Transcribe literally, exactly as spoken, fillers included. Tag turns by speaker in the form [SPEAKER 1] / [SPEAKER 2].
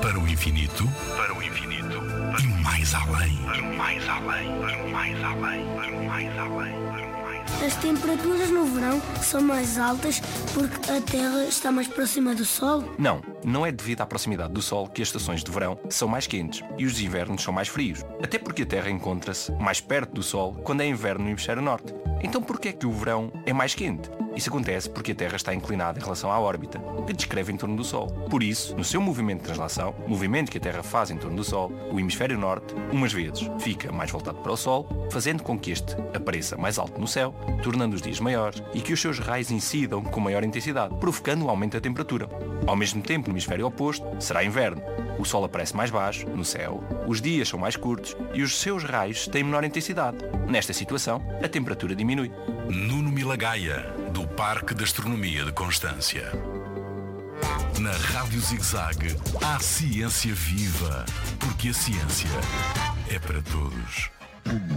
[SPEAKER 1] Para o infinito, para o infinito, para e mais além, para o mais além, para o mais além, para o mais além, para o mais além.
[SPEAKER 2] As temperaturas no verão são mais altas porque a Terra está mais próxima do Sol?
[SPEAKER 3] Não, não é devido à proximidade do Sol que as estações de verão são mais quentes e os invernos são mais frios. Até porque a Terra encontra-se mais perto do Sol quando é inverno no hemisfério norte. Então por que é que o verão é mais quente? Isso acontece porque a Terra está inclinada em relação à órbita, que descreve em torno do Sol. Por isso, no seu movimento de translação, movimento que a Terra faz em torno do Sol, o hemisfério norte, umas vezes, fica mais voltado para o Sol, fazendo com que este apareça mais alto no céu, tornando os dias maiores e que os seus raios incidam com maior intensidade, provocando um aumento da temperatura. Ao mesmo tempo, no hemisfério oposto, será inverno. O Sol aparece mais baixo, no céu, os dias são mais curtos e os seus raios têm menor intensidade. Nesta situação, a temperatura diminui.
[SPEAKER 1] Nuno Milagaya, do Parque de Astronomia de Constância. Na Rádio Zig-Zag, há ciência viva, porque a ciência é para todos.